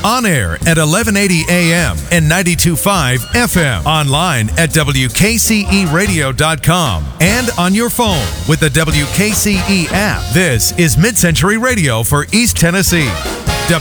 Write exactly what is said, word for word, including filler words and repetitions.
On air at eleven eighty A M and ninety-two point five F M. Online at W K C E radio dot com. And on your phone with the W K C E app. This is Mid-Century Radio for East Tennessee.